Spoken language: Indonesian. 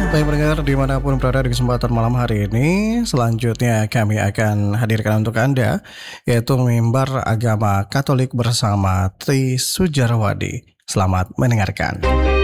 Baik pendengar dimanapun berada di kesempatan malam hari ini, selanjutnya kami akan hadirkan untuk Anda, yaitu mimbar agama Katolik bersama Tri Sujarawadi. Selamat mendengarkan.